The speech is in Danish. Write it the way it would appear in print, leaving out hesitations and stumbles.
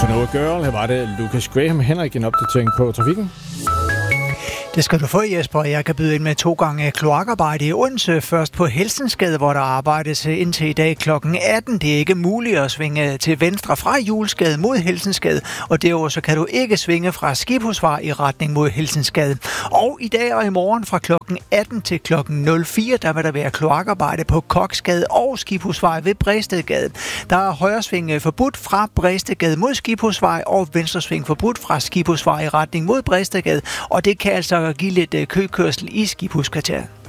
To Know a Girl, her var det Lucas Graham. Henrik, en opdatering på trafikken. Det skal du få, Jesper. Jeg kan byde ind med 2 gange kloakarbejde i Odense. Først på Helsensgade, hvor der arbejdes indtil i dag kl. 18. Det er ikke muligt at svinge til venstre fra Julesgade mod Helsensgade, og derudover så kan du ikke svinge fra Skibhusvej i retning mod Helsensgade. Og i dag og i morgen fra kl. 18 til kl. 04, der vil der være kloakarbejde på Koksgade og Skibhusvej ved Brestedgade. Der er højresving forbudt fra Brestedgade mod Skibhusvej og venstresving forbudt fra Skibhusvej i retning mod Brestedgade, og det kan altså give lidt køkørsel i Skibhuskvarteret.